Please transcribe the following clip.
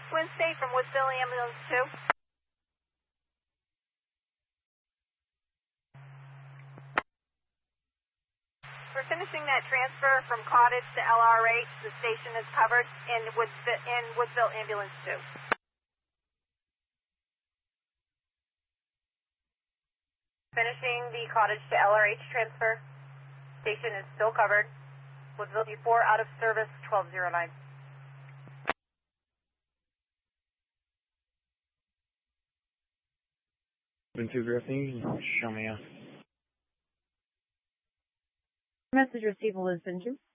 Twin State from Woodsville Ambulance 2. We're finishing that transfer from Cottage to LRH. The station is covered in Woodsville Ambulance 2. Finishing the Cottage to LRH transfer. Station is still covered. Woodsville D4 out of service, 1209. Into Griffin, show me up. Message received, Lisbon 2.